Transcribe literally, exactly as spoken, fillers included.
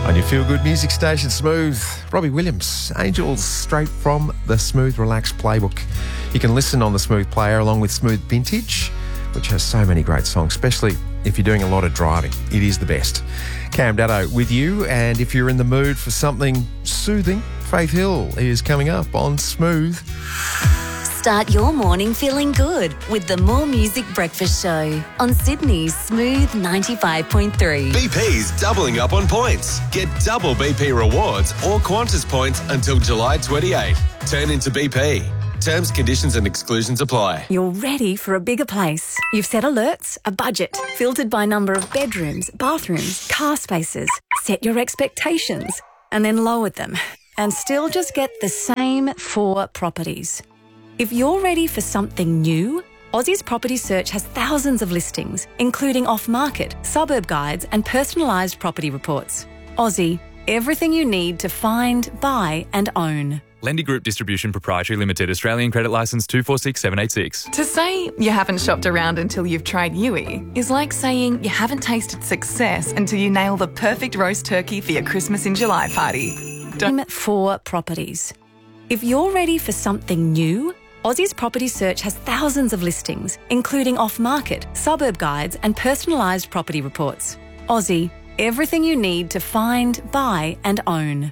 On your feel-good music station, Smooth, Robbie Williams, Angels, straight from the Smooth Relax playbook. You can listen on the Smooth player along with Smooth Vintage, which has so many great songs, especially if you're doing a lot of driving. It is the best. Cam Datto with you, and if you're in the mood for something soothing, Faith Hill is coming up on Smooth. Start your morning feeling good with the More Music Breakfast Show on Sydney's Smooth ninety-five point three. B P's doubling up on points. Get double B P rewards or Qantas points until July twenty-eighth. Turn into B P. Terms, conditions and exclusions apply. You're ready for a bigger place. You've set alerts, a budget, filtered by number of bedrooms, bathrooms, car spaces. Set your expectations and then lowered them and still just get the same four properties. If you're ready for something new, Aussie's Property Search has thousands of listings, including off-market, suburb guides and personalised property reports. Aussie, everything you need to find, buy and own. Lendy Group Distribution Proprietary Limited, Australian Credit Licence two four six seven eight six. To say you haven't shopped around until you've tried Yui is like saying you haven't tasted success until you nail the perfect roast turkey for your Christmas in July party. Don't four properties. If you're ready for something new, Aussie's Property Search has thousands of listings, including off-market, suburb guides and personalised property reports. Aussie, everything you need to find, buy and own.